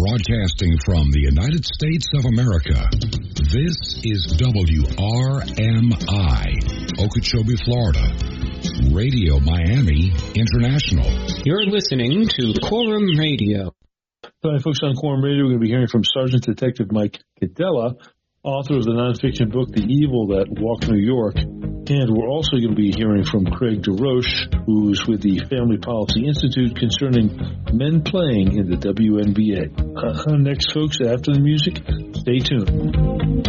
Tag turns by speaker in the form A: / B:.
A: Broadcasting from the United States of America, this is WRMI, Okeechobee, Florida. Radio Miami International.
B: You're listening to Quorum Radio.
C: Hi, folks, on Quorum Radio, we're going to be hearing from Sergeant Detective Mike Cadella, author of the nonfiction book, The Evil That Walked New York. And we're also going to be hearing from Craig DeRoche, who's with the Family Policy Institute, concerning men playing in the WNBA. Next, folks, after the music, stay tuned.